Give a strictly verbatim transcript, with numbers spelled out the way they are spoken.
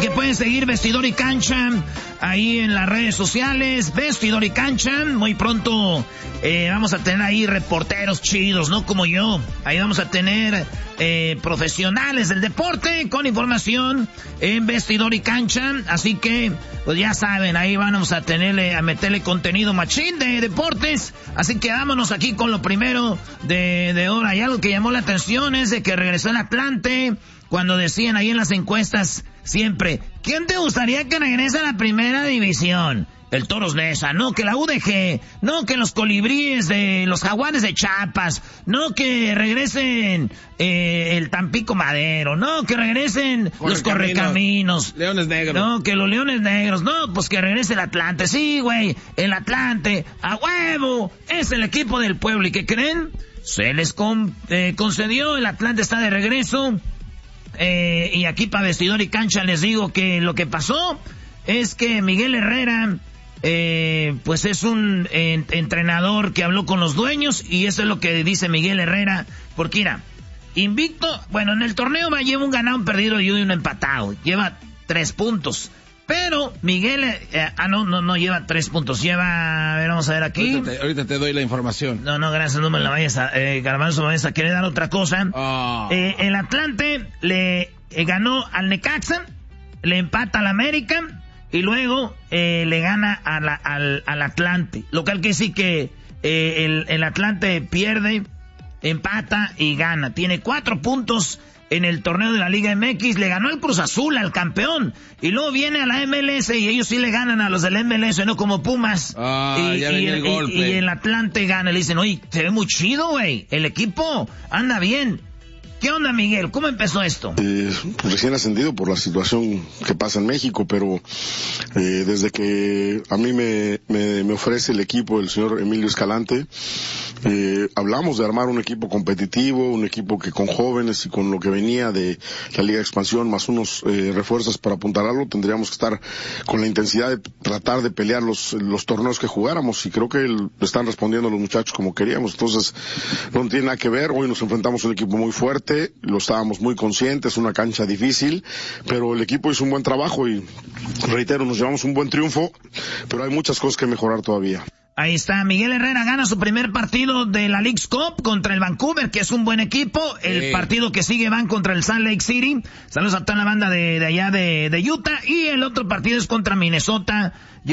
que pueden seguir Vestidor y Cancha ahí en las redes sociales. Vestidor y Cancha. Muy pronto eh, vamos a tener ahí reporteros chidos, no como yo. Ahí vamos a tener eh, profesionales del deporte con información en Vestidor y Cancha. Así que, pues ya saben, ahí vamos a tenerle, a meterle contenido machín de deportes. Así que vámonos aquí con lo primero de, de hora. Y algo que llamó la atención es de que regresó el Atlante. Cuando decían ahí en las encuestas siempre, ¿quién te gustaría que regrese a la primera división? El Toros Neza, no que la U D G, no que los Colibríes de los Jaguares de Chiapas, no que regresen eh, el Tampico Madero, no que regresen Correcaminos, los Correcaminos, Leones Negros, no que los Leones Negros, no pues que regrese el Atlante, sí güey, el Atlante, a huevo, es el equipo del pueblo. ¿Y qué creen? Se les con, eh, concedió, el Atlante está de regreso. Eh, y aquí para Vestidor y Cancha les digo que lo que pasó es que Miguel Herrera eh, pues es un eh, entrenador que habló con los dueños, y eso es lo que dice Miguel Herrera, porque mira, invicto, bueno, en el torneo va, lleva un ganado, un perdido y un empatado, lleva tres puntos. Pero Miguel, eh, ah no, no, no lleva tres puntos, lleva, a ver, vamos a ver aquí. Ahorita te, ahorita te doy la información. No, no, gracias, no me la vayas a, eh, Garbanzo, me vayas a querer dar otra cosa. Oh. Eh, el Atlante le eh, ganó al Necaxa, le empata al América, y luego eh, le gana a la, al, al Atlante. Lo cual quiere decir que eh, el, el Atlante pierde, empata y gana. Tiene cuatro puntos en el torneo de la Liga M X, le ganó al Cruz Azul, al campeón, y luego viene a la M L S y ellos sí le ganan a los del M L S, no como Pumas. Ah, y, ya y, el, el, golpe. y, y el Atlante gana, le dicen, oye, se ve muy chido, güey, el equipo anda bien. ¿Qué onda, Miguel? ¿Cómo empezó esto? Eh, recién ascendido por la situación que pasa en México, pero eh, desde que a mí me, me, me ofrece el equipo el señor Emilio Escalante, eh, hablamos de armar un equipo competitivo, un equipo que con jóvenes y con lo que venía de la Liga de Expansión, más unos eh, refuerzos para apuntalarlo, tendríamos que estar con la intensidad de tratar de pelear los, los torneos que jugáramos, y creo que el, están respondiendo los muchachos como queríamos. Entonces, no tiene nada que ver. Hoy nos enfrentamos a un equipo muy fuerte, lo estábamos muy conscientes, una cancha difícil, pero el equipo hizo un buen trabajo y, reitero, nos llevamos un buen triunfo, pero hay muchas cosas que mejorar todavía. Ahí está, Miguel Herrera gana su primer partido de la Leagues Cup contra el Vancouver, que es un buen equipo. El sí. partido que sigue van contra el Salt Lake City. Saludos a toda la banda de, de allá de, de Utah. Y el otro partido es contra Minnesota.